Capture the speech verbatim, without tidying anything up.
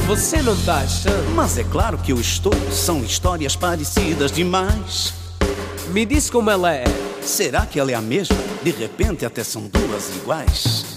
Você não tá achando? Mas é claro que eu estou. São histórias parecidas demais. Me diz como ela é. Será que ela é a mesma? De repente até são duas iguais.